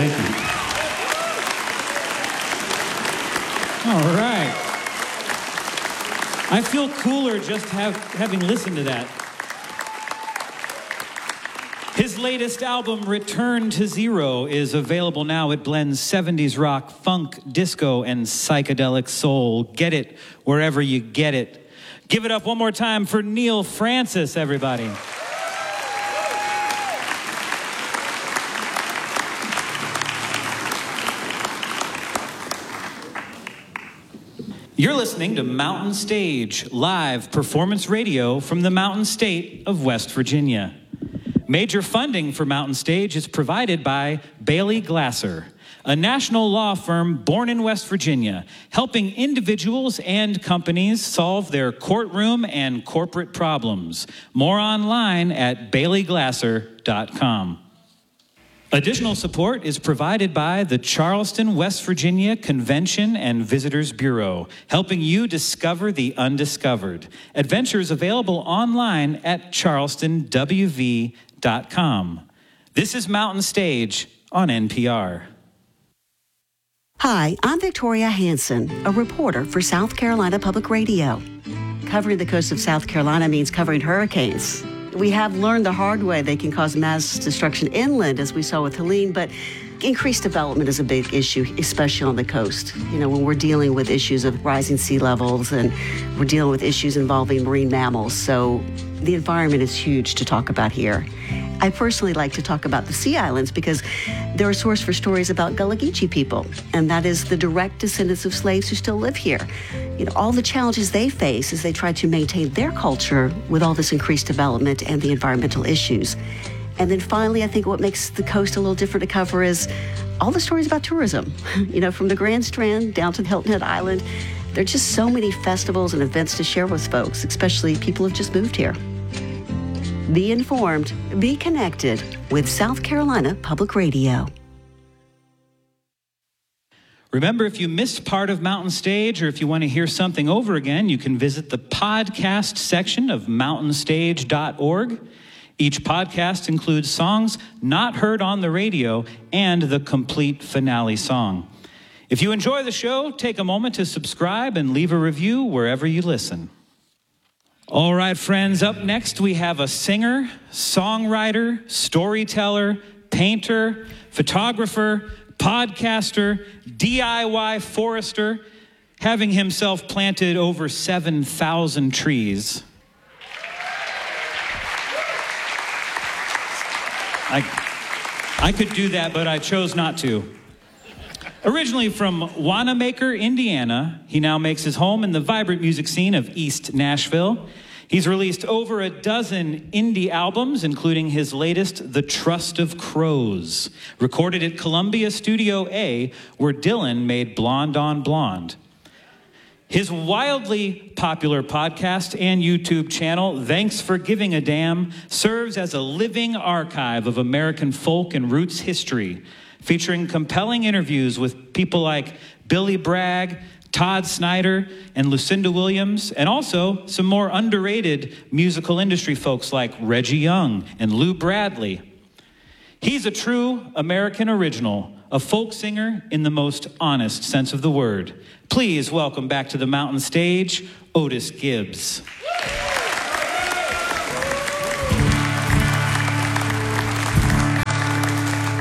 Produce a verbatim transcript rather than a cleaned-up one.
Thank you. All right. I feel cooler just have, having listened to that. His latest album, Return to Zero, is available now. It blends seventies rock, funk, disco, and psychedelic soul. Get it wherever you get it. Give it up one more time for Neil Francis, everybody. You're listening to Mountain Stage, live performance radio from the Mountain State of West Virginia. Major funding for Mountain Stage is provided by Bailey Glasser, a national law firm born in West Virginia, helping individuals and companies solve their courtroom and corporate problems. More online at bailey glasser dot com. Additional support is provided by the Charleston, West Virginia Convention and Visitors Bureau, helping you discover the undiscovered. Adventures available online at charleston w v dot com. This is Mountain Stage on N P R. Hi, I'm Victoria Hanson, a reporter for South Carolina Public Radio. Covering the coast of South Carolina means covering hurricanes. We have learned the hard way they can cause mass destruction inland, as we saw with Helene, but increased development is a big issue, especially on the coast. You know, when we're dealing with issues of rising sea levels and we're dealing with issues involving marine mammals. So the environment is huge to talk about here. I personally like to talk about the Sea Islands because they're a source for stories about Gullah Geechee people, and that is the direct descendants of slaves who still live here. You know, all the challenges they face as they try to maintain their culture with all this increased development and the environmental issues. And then finally, I think what makes the coast a little different to cover is all the stories about tourism. You know, from the Grand Strand down to the Hilton Head Island, there are just so many festivals and events to share with folks, especially people who've just moved here. Be informed, be connected with South Carolina Public Radio. Remember, if you missed part of Mountain Stage or if you want to hear something over again, you can visit the podcast section of mountain stage dot org. Each podcast includes songs not heard on the radio and the complete finale song. If you enjoy the show, take a moment to subscribe and leave a review wherever you listen. All right, friends, up next we have a singer, songwriter, storyteller, painter, photographer, podcaster, D I Y forester, having himself planted over seven thousand trees. I, I could do that, but I chose not to. Originally from Wanamaker, Indiana, he now makes his home in the vibrant music scene of East Nashville. He's released over a dozen indie albums, including his latest, The Trust of Crows, recorded at Columbia Studio A, where Dylan made Blonde on Blonde. His wildly popular podcast and YouTube channel, Thanks for Giving a Damn, serves as a living archive of American folk and roots history, featuring compelling interviews with people like Billy Bragg, Todd Snyder, and Lucinda Williams, and also some more underrated musical industry folks like Reggie Young and Lou Bradley. He's a true American original, a folk singer in the most honest sense of the word. Please welcome back to the Mountain Stage, Otis Gibbs.